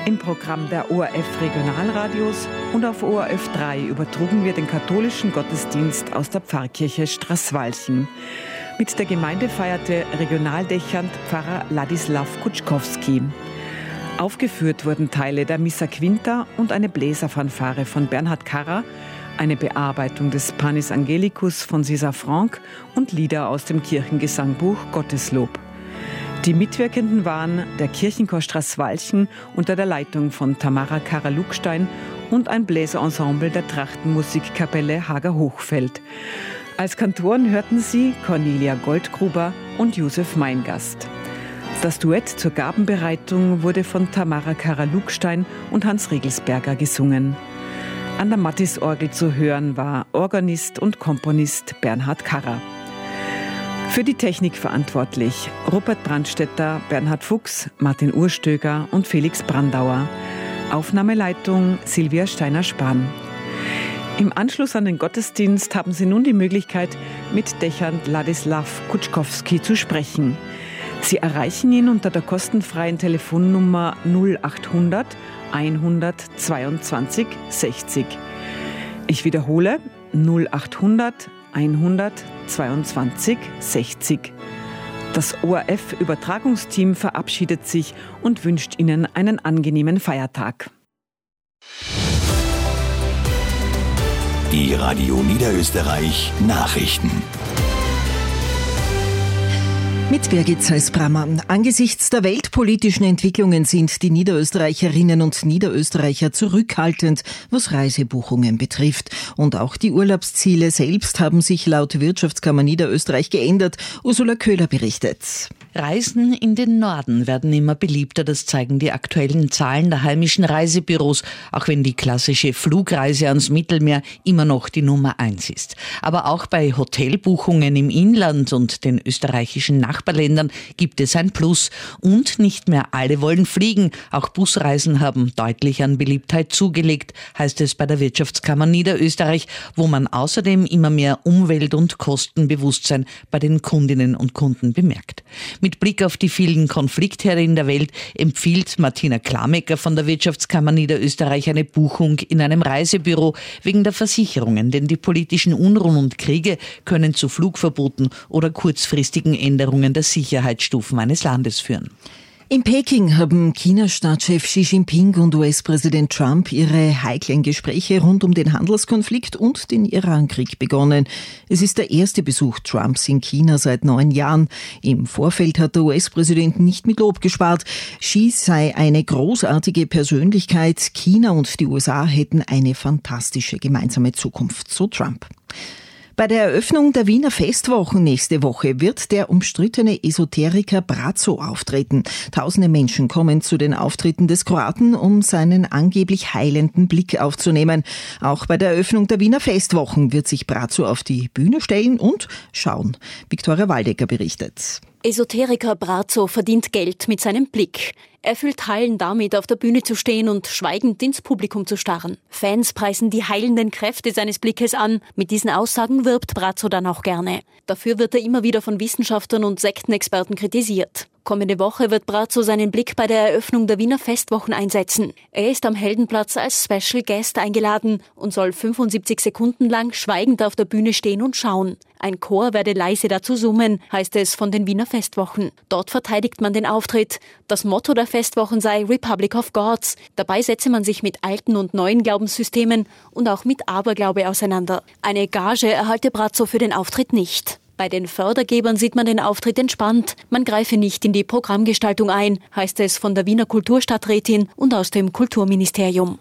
Im Programm der ORF Regionalradios und auf ORF 3 übertrugen wir den katholischen Gottesdienst aus der Pfarrkirche Straßwalchen. Mit der Gemeinde feierte regionaldächernd Pfarrer Ladislav Kutschkowski. Aufgeführt wurden Teile der Missa Quinta und eine Bläserfanfare von Bernhard Karrer, eine Bearbeitung des Panis Angelicus von César Franck und Lieder aus dem Kirchengesangbuch Gotteslob. Die Mitwirkenden waren der Kirchenchor Straßwalchen unter der Leitung von Tamara Karrer-Luckstein und ein Bläserensemble der Trachtenmusikkapelle Hager-Hochfeld. Als Kantoren hörten sie Cornelia Goldgruber und Josef Meingast. Das Duett zur Gabenbereitung wurde von Tamara Karrer-Luckstein und Hans Riegelsberger gesungen. An der Mattisorgel zu hören war Organist und Komponist Bernhard Karrer. Für die Technik verantwortlich Rupert Brandstetter, Bernhard Fuchs, Martin Urstöger und Felix Brandauer. Aufnahmeleitung Silvia Steiner-Spahn. Im Anschluss an den Gottesdienst haben Sie nun die Möglichkeit, mit dächernd Ladislav Kutschkowski zu sprechen. Sie erreichen ihn unter der kostenfreien Telefonnummer 0800 122 60. Ich wiederhole 0800 122 60. Das ORF-Übertragungsteam verabschiedet sich und wünscht Ihnen einen angenehmen Feiertag. Die Radio Niederösterreich Nachrichten. Mit Birgit Zeisbrammer. Angesichts der weltpolitischen Entwicklungen sind die Niederösterreicherinnen und Niederösterreicher zurückhaltend, was Reisebuchungen betrifft. Und auch die Urlaubsziele selbst haben sich laut Wirtschaftskammer Niederösterreich geändert. Ursula Köhler berichtet. Reisen in den Norden werden immer beliebter, das zeigen die aktuellen Zahlen der heimischen Reisebüros, auch wenn die klassische Flugreise ans Mittelmeer immer noch die Nummer 1 ist. Aber auch bei Hotelbuchungen im Inland und den österreichischen Nachbarländern gibt es ein Plus. Und nicht mehr alle wollen fliegen. Auch Busreisen haben deutlich an Beliebtheit zugelegt, heißt es bei der Wirtschaftskammer Niederösterreich, wo man außerdem immer mehr Umwelt- und Kostenbewusstsein bei den Kundinnen und Kunden bemerkt. Mit Blick auf die vielen Konfliktherde in der Welt empfiehlt Martina Klamecker von der Wirtschaftskammer Niederösterreich eine Buchung in einem Reisebüro wegen der Versicherungen, denn die politischen Unruhen und Kriege können zu Flugverboten oder kurzfristigen Änderungen der Sicherheitsstufen eines Landes führen. In Peking haben China-Staatschef Xi Jinping und US-Präsident Trump ihre heiklen Gespräche rund um den Handelskonflikt und den Irankrieg begonnen. Es ist der erste Besuch Trumps in China seit 9 Jahren. Im Vorfeld hat der US-Präsident nicht mit Lob gespart. Xi sei eine großartige Persönlichkeit. China und die USA hätten eine fantastische gemeinsame Zukunft, so Trump. Bei der Eröffnung der Wiener Festwochen nächste Woche wird der umstrittene Esoteriker Braco auftreten. Tausende Menschen kommen zu den Auftritten des Kroaten, um seinen angeblich heilenden Blick aufzunehmen. Auch bei der Eröffnung der Wiener Festwochen wird sich Braco auf die Bühne stellen und schauen. Viktoria Waldecker berichtet. Esoteriker Braco verdient Geld mit seinem Blick. Er fühlt Heilen damit, auf der Bühne zu stehen und schweigend ins Publikum zu starren. Fans preisen die heilenden Kräfte seines Blickes an. Mit diesen Aussagen wirbt Braco dann auch gerne. Dafür wird er immer wieder von Wissenschaftlern und Sektenexperten kritisiert. Kommende Woche wird Braco seinen Blick bei der Eröffnung der Wiener Festwochen einsetzen. Er ist am Heldenplatz als Special Guest eingeladen und soll 75 Sekunden lang schweigend auf der Bühne stehen und schauen. Ein Chor werde leise dazu summen, heißt es von den Wiener Festwochen. Dort verteidigt man den Auftritt. Das Motto der Festwochen sei Republic of Gods. Dabei setze man sich mit alten und neuen Glaubenssystemen und auch mit Aberglaube auseinander. Eine Gage erhalte Braco für den Auftritt nicht. Bei den Fördergebern sieht man den Auftritt entspannt. Man greife nicht in die Programmgestaltung ein, heißt es von der Wiener Kulturstadträtin und aus dem Kulturministerium.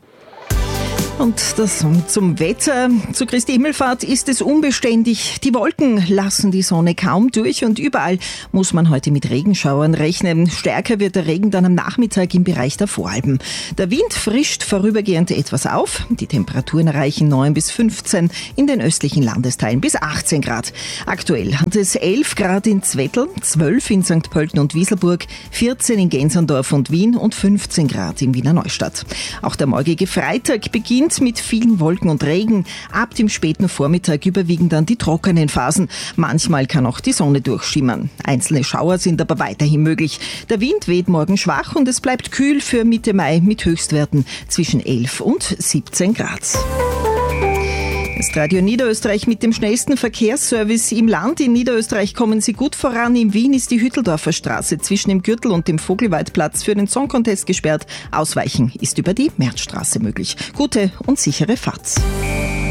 Und das zum Wetter. Zu Christi Himmelfahrt ist es unbeständig. Die Wolken lassen die Sonne kaum durch und überall muss man heute mit Regenschauern rechnen. Stärker wird der Regen dann am Nachmittag im Bereich der Voralpen. Der Wind frischt vorübergehend etwas auf. Die Temperaturen erreichen 9 bis 15, in den östlichen Landesteilen bis 18 Grad. Aktuell hat es 11 Grad in Zwettl, 12 in St. Pölten und Wieselburg, 14 in Gensendorf und Wien und 15 Grad in Wiener Neustadt. Auch der morgige Freitag beginnt Wind mit vielen Wolken und Regen. Ab dem späten Vormittag überwiegen dann die trockenen Phasen. Manchmal kann auch die Sonne durchschimmern. Einzelne Schauer sind aber weiterhin möglich. Der Wind weht morgen schwach und es bleibt kühl für Mitte Mai mit Höchstwerten zwischen 11 und 17 Grad. Das ist Radio Niederösterreich mit dem schnellsten Verkehrsservice im Land. In Niederösterreich kommen Sie gut voran. In Wien ist die Hütteldorfer Straße zwischen dem Gürtel und dem Vogelweidplatz für den Song Contest gesperrt. Ausweichen ist über die Märzstraße möglich. Gute und sichere Fahrt.